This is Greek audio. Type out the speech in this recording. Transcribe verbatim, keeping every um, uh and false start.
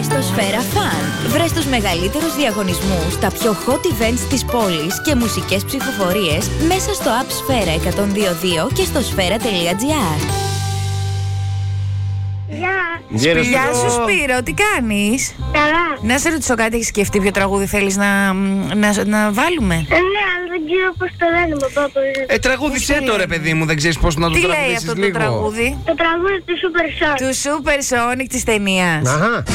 στο Σφαίρα Fun. Βρες τους μεγαλύτερους διαγωνισμούς, τα πιο hot events της πόλης και μουσικές ψηφοφορίες μέσα στο app Σφαίρα εκατόν δύο δύο και στο σφαίρα τελεία τζι άρ. Γεια. Γεια σου Σπύρο, τι κάνεις? Καλά. Να σε ρωτήσω κάτι, έχεις σκεφτεί ποιο τραγούδι θέλεις να, να, να βάλουμε? Ε, ναι, αλλά δεν ξέρω πώς το λένε, παπά. Ε, τραγούδισέ το ρε παιδί μου, δεν ξέρεις πώς να το Τι λέει τραγουδήσεις αυτό λίγο. το τραγούδι? Το τραγούδι του Super Sonic. Του Super Sonic της ταινίας. Αχα.